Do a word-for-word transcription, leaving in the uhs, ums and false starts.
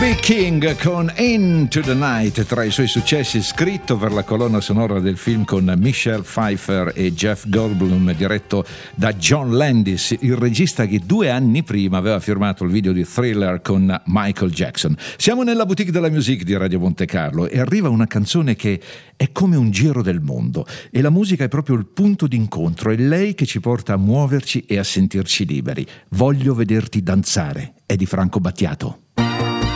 Big King con Into the Night, tra i suoi successi, scritto per la colonna sonora del film con Michelle Pfeiffer e Jeff Goldblum, diretto da John Landis, il regista che due anni prima aveva firmato il video di Thriller con Michael Jackson. Siamo nella boutique della music di Radio Monte Carlo e arriva una canzone che è come un giro del mondo e la musica è proprio il punto d'incontro, è lei che ci porta a muoverci e a sentirci liberi. Voglio vederti danzare, è di Franco Battiato.